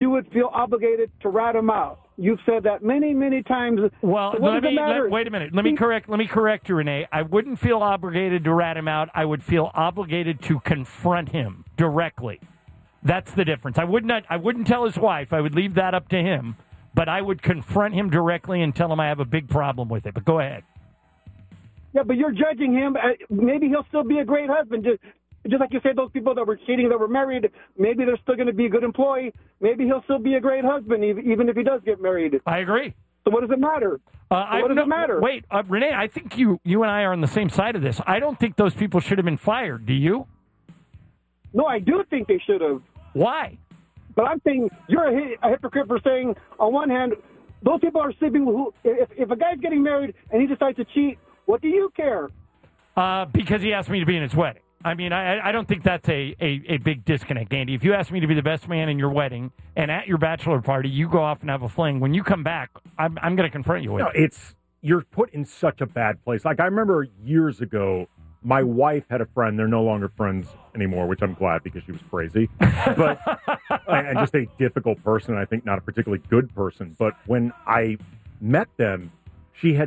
you would feel obligated to rat him out. You've said that many, many times. Well, so wait a minute. Let me correct you, Renee. I wouldn't feel obligated to rat him out. I would feel obligated to confront him directly. That's the difference. I wouldn't tell his wife. I would leave that up to him. But I would confront him directly and tell him I have a big problem with it. But go ahead. Yeah, but you're judging him. Maybe he'll still be a great husband. Just like you said, those people that were cheating, that were married, maybe they're still going to be a good employee. Maybe he'll still be a great husband, even if he does get married. I agree. So what does it matter? What does it matter? Wait, Renee, I think you and I are on the same side of this. I don't think those people should have been fired. Do you? No, I do think they should have. Why? But I'm saying you're a hypocrite for saying, on one hand, those people are sleeping with if a guy's getting married and he decides to cheat, what do you care? Because he asked me to be in his wedding. I mean, I don't think that's a big disconnect, Andy. If you ask me to be the best man in your wedding and at your bachelor party, you go off and have a fling. When you come back, I'm going to confront you with it. You're put in such a bad place. Like, I remember years ago, my wife had a friend. They're no longer friends anymore, which I'm glad because she was crazy. But and just a difficult person, I think not a particularly good person. But when I met them, she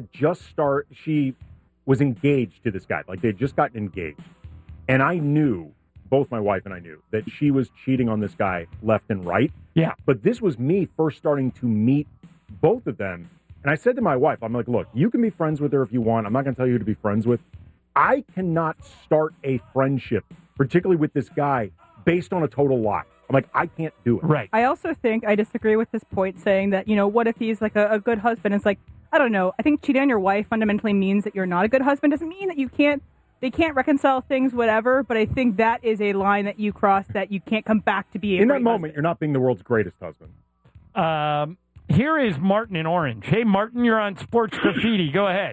was engaged to this guy. Like, they'd just gotten engaged. And I knew, both my wife and I knew, that she was cheating on this guy left and right. Yeah. But this was me first starting to meet both of them. And I said to my wife, I'm like, look, you can be friends with her if you want. I'm not going to tell you who to be friends with. I cannot start a friendship, particularly with this guy, based on a total lie. I'm like, I can't do it. Right. I also think I disagree with this point saying that, what if he's like a good husband? It's like, I don't know. I think cheating on your wife fundamentally means that you're not a good husband. Doesn't mean that they can't reconcile things, whatever. But I think that is a line that you cross that you can't come back to be a in great that moment, husband. You're not being the world's greatest husband. Here is Martin in Orange. Hey, Martin, you're on Sports Graffiti. Go ahead.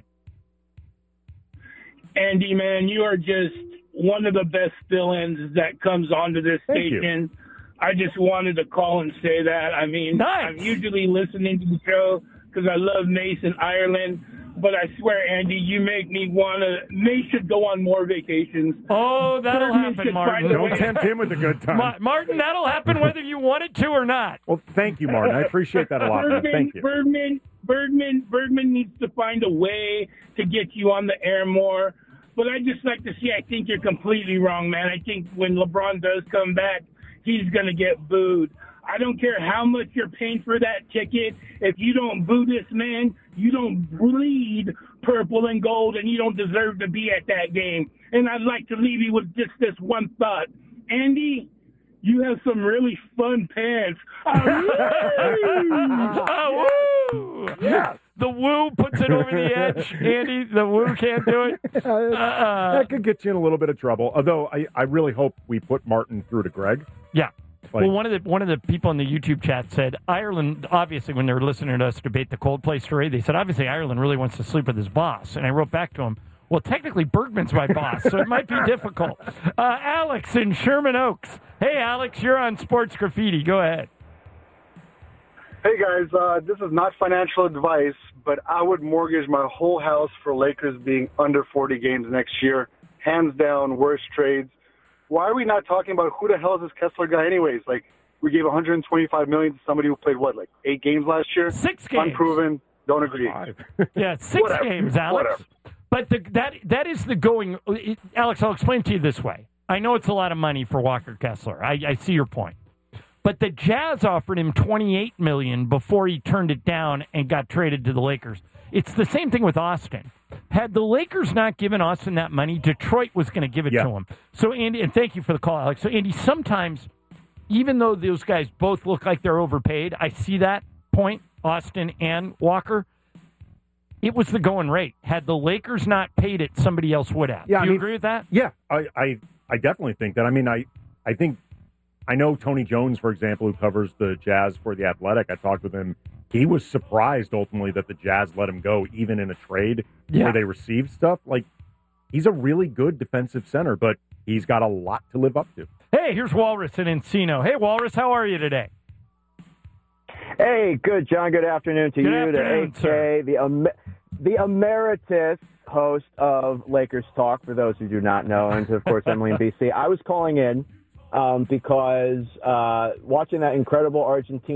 Andy, man, you are just one of the best fill-ins that comes onto this station. I just wanted to call and say that. I mean, nice. I'm usually listening to the show because I love Mason, Ireland. But I swear, Andy, you make me want to. Mace should go on more vacations. Oh, that'll happen, Martin. Don't tempt him with a good time. Martin, that'll happen whether you want it to or not. Well, thank you, Martin. I appreciate that a lot. Man. Thank you. Bergman needs to find a way to get you on the air more. But I just like to see, I think you're completely wrong, man. I think when LeBron does come back, he's going to get booed. I don't care how much you're paying for that ticket. If you don't boo this man, you don't bleed purple and gold, and you don't deserve to be at that game. And I'd like to leave you with just this one thought. Andy, you have some really fun pants. Woo! Yes. The woo puts it over the edge. Andy, the woo can't do it. That could get you in a little bit of trouble. Although I really hope we put Martin through to Greg. Yeah. Well, one of the people in the YouTube chat said Ireland, obviously, when they were listening to us debate the Coldplay story, they said, obviously, Ireland really wants to sleep with his boss. And I wrote back to him, well, technically, Bergman's my boss, so it might be difficult. Alex in Sherman Oaks. Hey, Alex, you're on Sports Graffiti. Go ahead. Hey, guys, this is not financial advice, but I would mortgage my whole house for Lakers being under 40 games next year. Hands down, worst trades. Why are we not talking about who the hell is this Kessler guy anyways? Like, we gave $125 million to somebody who played, 8 games last year? 6 games. Unproven. Don't agree. Yeah, 6 games, Alex. Whatever. But that is the going. Alex, I'll explain to you this way. I know it's a lot of money for Walker Kessler. I see your point. But the Jazz offered him $28 million before he turned it down and got traded to the Lakers. It's the same thing with Austin. Had the Lakers not given Austin that money, Detroit was going to give it to him. So, Andy, and thank you for the call, Alex. So, Andy, sometimes, even though those guys both look like they're overpaid, I see that point, Austin and Walker. It was the going rate. Had the Lakers not paid it, somebody else would have. Yeah, Do you agree with that? Yeah, I definitely think that. I mean, I think I know Tony Jones, for example, who covers the Jazz for The Athletic. I talked with him. He was surprised ultimately that the Jazz let him go, even in a trade where they received stuff. Like, he's a really good defensive center, but he's got a lot to live up to. Hey, here's Walrus in Encino. Hey, Walrus, how are you today? Hey, good, John. Good afternoon to you, to AK, the emeritus host of Lakers Talk, for those who do not know, and to, of course, Emily in BC. I was calling in because watching that incredible Argentina